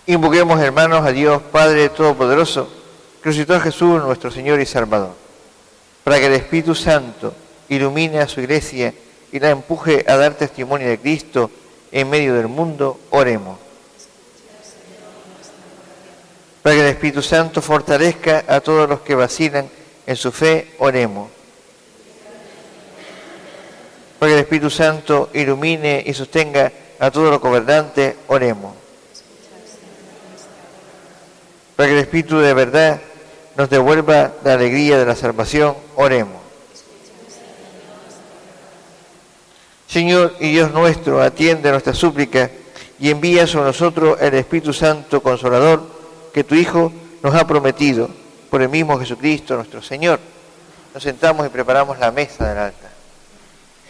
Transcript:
Invoquemos, hermanos, a Dios Padre Todopoderoso, que resucitó a Jesús, nuestro Señor y Salvador, para que el Espíritu Santo ilumine a su Iglesia y la empuje a dar testimonio de Cristo en medio del mundo. Oremos. Para que el Espíritu Santo fortalezca a todos los que vacilan en su fe. Oremos. Para que el Espíritu Santo ilumine y sostenga a todos los gobernantes. Oremos. Para que el Espíritu de verdad nos devuelva la alegría de la salvación. Oremos. Señor y Dios nuestro, atiende nuestra súplica y envía sobre nosotros el Espíritu Santo Consolador que tu Hijo nos ha prometido por el mismo Jesucristo nuestro Señor. Nos sentamos y preparamos la mesa del altar.